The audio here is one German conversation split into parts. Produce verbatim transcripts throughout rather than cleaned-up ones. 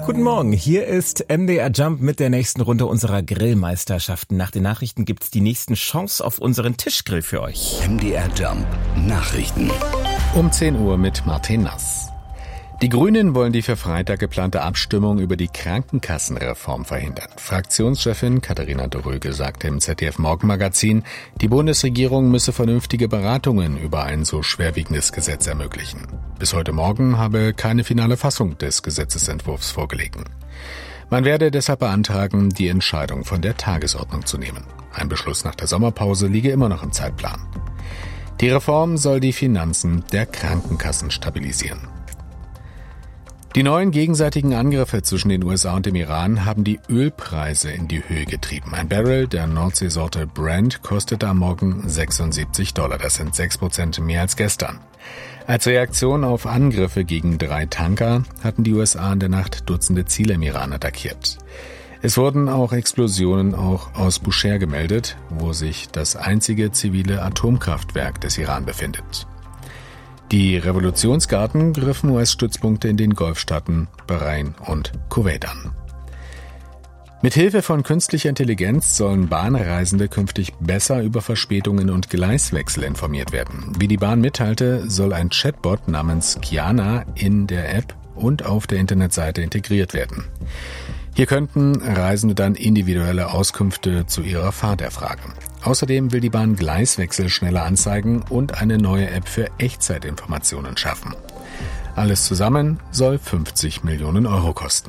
Guten Morgen, hier ist M D R Jump mit der nächsten Runde unserer Grillmeisterschaften. Nach den Nachrichten gibt's die nächsten Chance auf unseren Tischgrill für euch. M D R Jump Nachrichten. Um zehn Uhr mit Martin Nass. Die Grünen wollen die für Freitag geplante Abstimmung über die Krankenkassenreform verhindern. Fraktionschefin Katharina Dröge sagte im Z D F-Morgenmagazin, die Bundesregierung müsse vernünftige Beratungen über ein so schwerwiegendes Gesetz ermöglichen. Bis heute Morgen habe keine finale Fassung des Gesetzesentwurfs vorgelegen. Man werde deshalb beantragen, die Entscheidung von der Tagesordnung zu nehmen. Ein Beschluss nach der Sommerpause liege immer noch im Zeitplan. Die Reform soll die Finanzen der Krankenkassen stabilisieren. Die neuen gegenseitigen Angriffe zwischen den U S A und dem Iran haben die Ölpreise in die Höhe getrieben. Ein Barrel der Nordseesorte Brent kostete am Morgen sechsundsiebzig Dollar. Das sind sechs Prozent mehr als gestern. Als Reaktion auf Angriffe gegen drei Tanker hatten die U S A in der Nacht Dutzende Ziele im Iran attackiert. Es wurden auch Explosionen auch aus Bushehr gemeldet, wo sich das einzige zivile Atomkraftwerk des Iran befindet. Die Revolutionsgarden griffen U S-Stützpunkte in den Golfstaaten Bahrain und Kuwait an. Mit Hilfe von künstlicher Intelligenz sollen Bahnreisende künftig besser über Verspätungen und Gleiswechsel informiert werden. Wie die Bahn mitteilte, soll ein Chatbot namens Kiana in der App und auf der Internetseite integriert werden. Hier könnten Reisende dann individuelle Auskünfte zu ihrer Fahrt erfragen. Außerdem will die Bahn Gleiswechsel schneller anzeigen und eine neue App für Echtzeitinformationen schaffen. Alles zusammen soll fünfzig Millionen Euro kosten.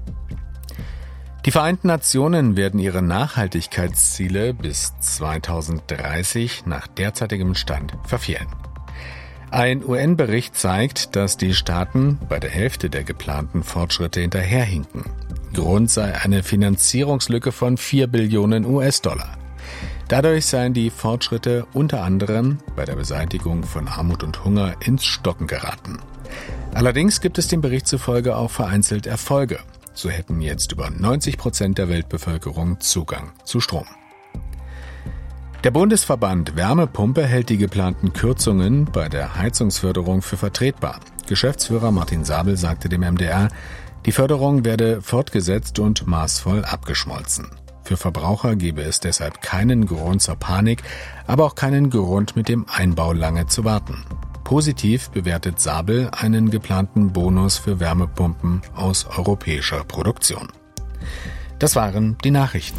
Die Vereinten Nationen werden ihre Nachhaltigkeitsziele bis zweitausenddreißig nach derzeitigem Stand verfehlen. Ein U N-Bericht zeigt, dass die Staaten bei der Hälfte der geplanten Fortschritte hinterherhinken. Grund sei eine Finanzierungslücke von vier Billionen U S-Dollar. Dadurch seien die Fortschritte unter anderem bei der Beseitigung von Armut und Hunger ins Stocken geraten. Allerdings gibt es dem Bericht zufolge auch vereinzelt Erfolge. So hätten jetzt über neunzig Prozent der Weltbevölkerung Zugang zu Strom. Der Bundesverband Wärmepumpe hält die geplanten Kürzungen bei der Heizungsförderung für vertretbar. Geschäftsführer Martin Sabel sagte dem M D R, die Förderung werde fortgesetzt und maßvoll abgeschmolzen. Für Verbraucher gebe es deshalb keinen Grund zur Panik, aber auch keinen Grund, mit dem Einbau lange zu warten. Positiv bewertet Sabel einen geplanten Bonus für Wärmepumpen aus europäischer Produktion. Das waren die Nachrichten.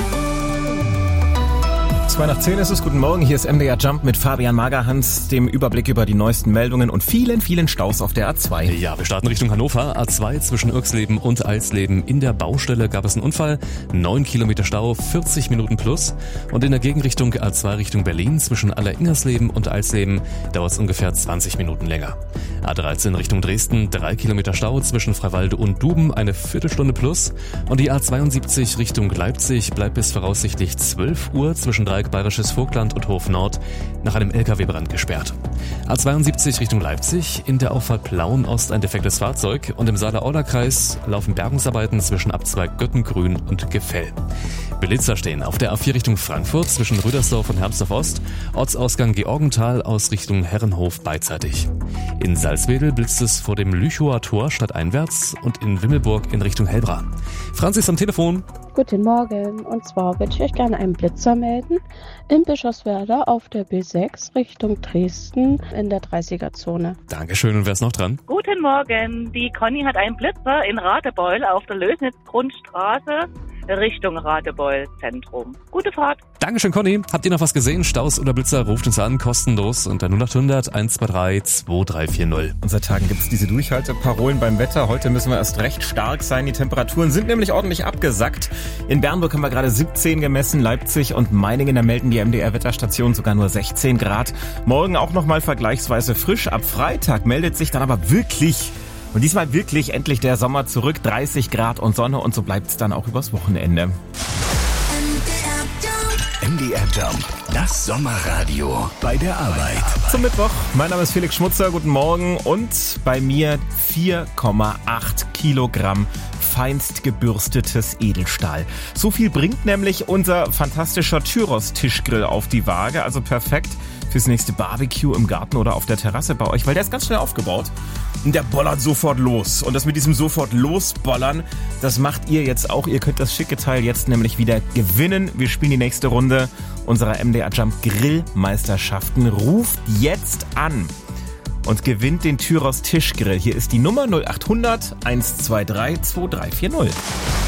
zwei nach zehn ist es. Guten Morgen, hier ist M D R Jump mit Fabian Magerhans, dem Überblick über die neuesten Meldungen und vielen, vielen Staus auf der A zwei. Ja, wir starten Richtung Hannover. A zwei zwischen Irxleben und Alsleben. In der Baustelle gab es einen Unfall. neun Kilometer Stau, vierzig Minuten plus. Und in der Gegenrichtung A zwei Richtung Berlin zwischen Alleringersleben und Alsleben dauert es ungefähr zwanzig Minuten länger. A dreizehn Richtung Dresden, drei Kilometer Stau zwischen Freiwalde und Duben, eine Viertelstunde plus. Und die A zweiundsiebzig Richtung Leipzig bleibt bis voraussichtlich zwölf Uhr zwischen Dreieck Bayerisches Vogtland und Hof Nord nach einem L K W-Brand gesperrt. A zweiundsiebzig Richtung Leipzig, in der Auffahrt Plauen-Ost ein defektes Fahrzeug und im Saale-Orla-Kreis laufen Bergungsarbeiten zwischen Abzweig Göttengrün und Gefell. Blitzer stehen auf der A vier Richtung Frankfurt zwischen Rüdersdorf und Hermsdorf Ost, Ortsausgang Georgenthal aus Richtung Herrenhof beidseitig. In Salzwedel blitzt es vor dem Lüchower Tor stadteinwärts und in Wimmelburg in Richtung Hellbra. Franz ist am Telefon. Guten Morgen, und zwar würde ich euch gerne einen Blitzer melden in Bischofswerda auf der B sechs Richtung Dresden in der dreißiger-Zone. Dankeschön, und wer ist noch dran? Guten Morgen, die Conny hat einen Blitzer in Radebeul auf der Lösnitz-Grundstraße Richtung Radebeul-Zentrum. Gute Fahrt. Dankeschön, Conny. Habt ihr noch was gesehen? Staus oder Blitzer? Ruft uns an, kostenlos unter null acht hundert eins zwei drei zwei drei vier null. Und seit Tagen gibt es diese Durchhalteparolen beim Wetter. Heute müssen wir erst recht stark sein. Die Temperaturen sind nämlich ordentlich abgesackt. In Bernburg haben wir gerade siebzehn gemessen, Leipzig und Meiningen, da melden die M D R-Wetterstationen sogar nur sechzehn Grad. Morgen auch nochmal vergleichsweise frisch. Ab Freitag meldet sich dann aber wirklich, und diesmal wirklich endlich der Sommer zurück. dreißig Grad und Sonne, und so bleibt es dann auch übers Wochenende. M D R Jump, das Sommerradio bei der Arbeit. Zum Mittwoch. Mein Name ist Felix Schmutzer. Guten Morgen. Und bei mir vier Komma acht Kilogramm feinst gebürstetes Edelstahl. So viel bringt nämlich unser fantastischer Tyros-Tischgrill auf die Waage. Also perfekt fürs nächste Barbecue im Garten oder auf der Terrasse bei euch, weil der ist ganz schnell aufgebaut und der bollert sofort los. Und das mit diesem sofort losbollern, das macht ihr jetzt auch. Ihr könnt das schicke Teil jetzt nämlich wieder gewinnen. Wir spielen die nächste Runde unserer M D R Jump Grillmeisterschaften. Ruft jetzt an und gewinnt den Tyros Tischgrill. Hier ist die Nummer null acht hundert eins zwei drei zwei drei vier null.